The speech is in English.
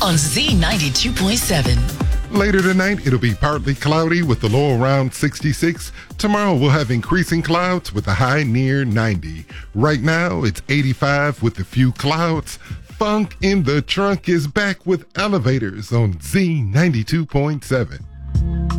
on Z92.7. Later tonight, it'll be partly cloudy with the low around 66. Tomorrow, we'll have increasing clouds with a high near 90. Right now, it's 85 with a few clouds. Funk in the Trunk is back with Elevators on Z92.7.